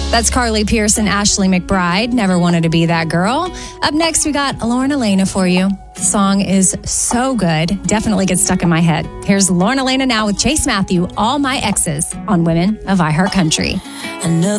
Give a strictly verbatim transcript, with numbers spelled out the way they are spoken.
That's Carly Pearce and Ashley McBride. Never Wanted to Be That Girl. Up next, we got Lauren Elena for you. The song is so good. Definitely gets stuck in my head. Here's Lauren Elena now with Chase Matthew, All My Exes, on Women of iHeart Country.